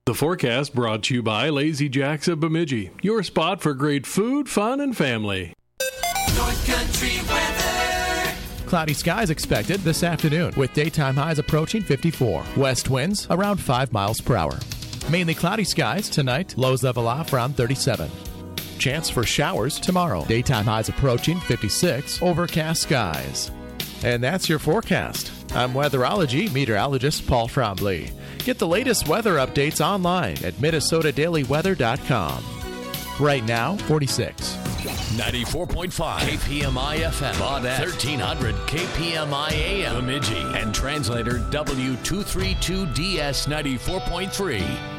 The forecast brought to you by Lazy Jacks of Bemidji, your spot for great food, fun, and family. North Country weather. Cloudy skies expected this afternoon with daytime highs approaching 54. West winds around 5 miles per hour. Mainly cloudy skies tonight, lows level off around 37. Chance for showers tomorrow. Daytime highs approaching 56. Overcast skies. And that's your forecast. I'm weatherology meteorologist Paul Trombley. Get the latest weather updates online at MinnesotaDailyWeather.com. Right now, 46. 94.5 KPMI FM, Baudette, 1300 KPMI AM, Bemidji, and translator W232DS 94.3.